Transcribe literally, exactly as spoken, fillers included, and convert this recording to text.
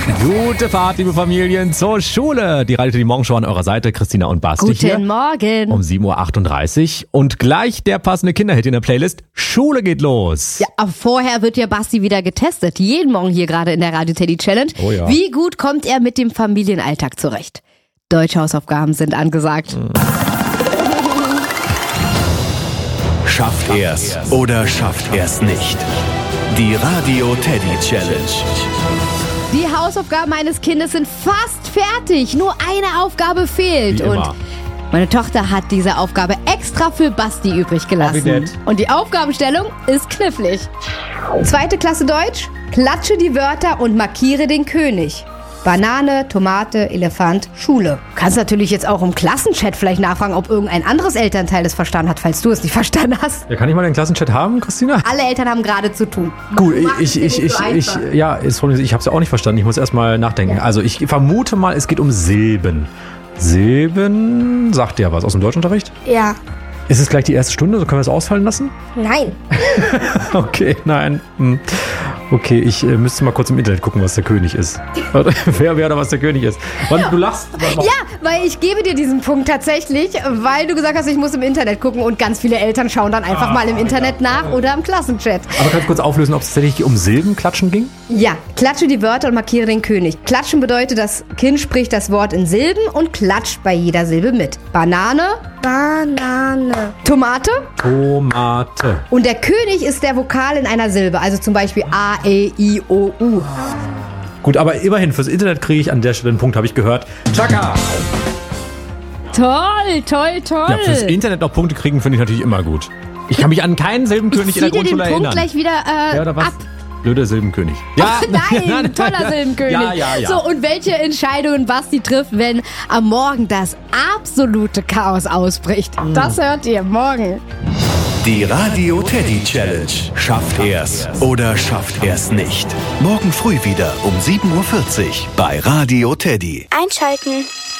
Gute Fahrt, liebe Familien, zur Schule. Die Radio Teddy Morgenshow an eurer Seite. Christina und Basti Guten hier. Morgen. Um sieben Uhr achtunddreißig. Und gleich der passende Kinderhit in der Playlist. Schule geht los. Ja, aber vorher wird ja Basti wieder getestet. Jeden Morgen hier gerade in der Radio Teddy Challenge. Oh ja. Wie gut kommt er mit dem Familienalltag zurecht? Deutsche Hausaufgaben sind angesagt. Mhm. Schafft er's oder schafft er's nicht? Die Radio Teddy Challenge. Die Hausaufgaben eines Kindes sind fast fertig. Nur eine Aufgabe fehlt. Wie Und immer. meine Tochter hat diese Aufgabe extra für Basti übrig Wie gelassen. nett. Und die Aufgabenstellung ist knifflig. Zweite Klasse Deutsch. Klatsche die Wörter und markiere den König. Banane, Tomate, Elefant, Schule. Du kannst natürlich jetzt auch im Klassenchat vielleicht nachfragen, ob irgendein anderes Elternteil das verstanden hat, falls du es nicht verstanden hast. Ja, kann ich mal den Klassenchat haben, Christina? Alle Eltern haben gerade zu tun. Gut, Du machst ich, es ich, dir ich, nicht ich, so einfach. ja, ist, ich habe es ja auch nicht verstanden. Ich muss erst mal nachdenken. Also ich vermute mal, es geht um Silben. Silben, sagt dir was aus dem Deutschunterricht? Ja. Ist es gleich die erste Stunde? So können wir es ausfallen lassen? Nein. Okay, nein. Hm. Okay, ich äh, müsste mal kurz im Internet gucken, was der König ist. wer, wer oder was der König ist. Wann, du lachst. Ja, weil ich gebe dir diesen Punkt tatsächlich, weil du gesagt hast, ich muss im Internet gucken und ganz viele Eltern schauen dann einfach Ah, mal im Internet ja. nach oder im Klassenchat. Aber kannst du kurz auflösen, ob es tatsächlich um Silbenklatschen ging? Ja, klatsche die Wörter und markiere den König. Klatschen bedeutet, das Kind spricht das Wort in Silben und klatscht bei jeder Silbe mit. Banane, Banane. Tomate Tomate. und der König ist der Vokal in einer Silbe, also zum Beispiel A, E, I, O, U. Gut, aber immerhin, fürs Internet kriege ich an der Stelle einen Punkt, habe ich gehört. Chaka! Toll, toll, toll. Ja, fürs Internet noch Punkte kriegen, finde ich natürlich immer gut. Ich kann mich an keinen Silbenkönig ich in der zieh dir den Grundschule Punkt erinnern. gleich wieder äh, Ja, oder was? ab. Blöder Silbenkönig. Ja, Nein, toller Silbenkönig. Ja, ja, ja. So, und welche Entscheidungen Basti trifft, wenn am Morgen das absolute Chaos ausbricht? Das hört ihr morgen. Die Radio Teddy Challenge. Schafft er's oder schafft er's nicht? Morgen früh wieder um sieben Uhr vierzig bei Radio Teddy. Einschalten.